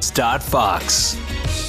Fox.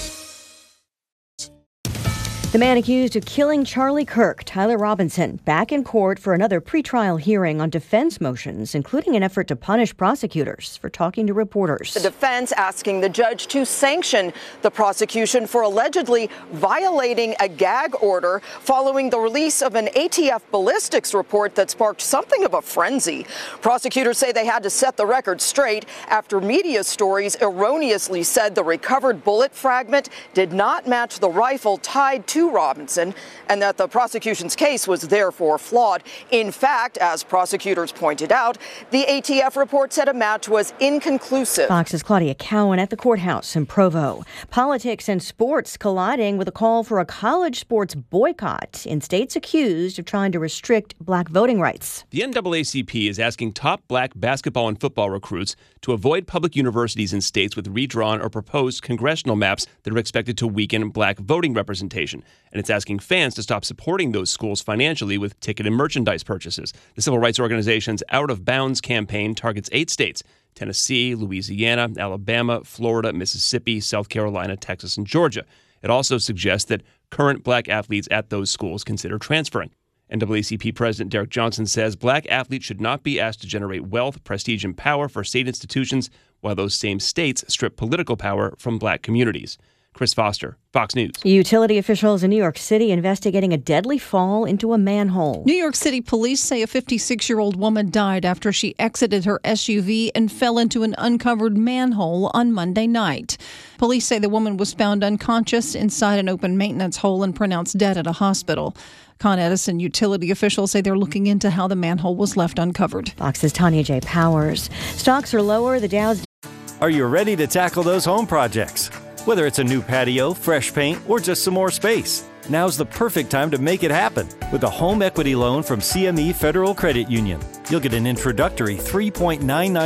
The man accused of killing Charlie Kirk, Tyler Robinson, back in court for another pretrial hearing on defense motions, including an effort to punish prosecutors for talking to reporters. The defense asking the judge to sanction the prosecution for allegedly violating a gag order following the release of an ATF ballistics report that sparked something of a frenzy. Prosecutors say they had to set the record straight after media stories erroneously said the recovered bullet fragment did not match the rifle tied to Robinson, and that the prosecution's case was therefore flawed. In fact, as prosecutors pointed out, the ATF report said a match was inconclusive. Fox's Claudia Cowan at the courthouse in Provo. Politics and sports colliding with a call for a college sports boycott in states accused of trying to restrict black voting rights. The NAACP is asking top black basketball and football recruits to avoid public universities in states with redrawn or proposed congressional maps that are expected to weaken black voting representation. And it's asking fans to stop supporting those schools financially with ticket and merchandise purchases. The civil rights organization's Out of Bounds campaign targets 8 states: Tennessee, Louisiana, Alabama, Florida, Mississippi, South Carolina, Texas, and Georgia. It also suggests that current black athletes at those schools consider transferring. NAACP President Derek Johnson says black athletes should not be asked to generate wealth, prestige, and power for state institutions, while those same states strip political power from black communities. Chris Foster, Fox News. Utility officials in New York City investigating a deadly fall into a manhole. New York City police say a 56-year-old woman died after she exited her SUV and fell into an uncovered manhole on Monday night. Police say the woman was found unconscious inside an open maintenance hole and pronounced dead at a hospital. Con Edison utility officials say they're looking into how the manhole was left uncovered. Fox's Tanya J. Powers. Stocks are lower. The Dow's. Are you ready to tackle those home projects? Whether it's a new patio, fresh paint, or just some more space, now's the perfect time to make it happen with a home equity loan from CME Federal Credit Union. You'll get an introductory 3.99%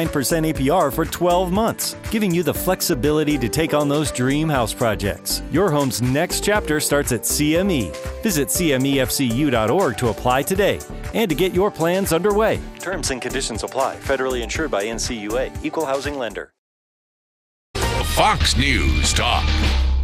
APR for 12 months, giving you the flexibility to take on those dream house projects. Your home's next chapter starts at CME. Visit CMEFCU.org to apply today and to get your plans underway. Terms and conditions apply. Federally insured by NCUA. Equal housing lender. Fox News Talk.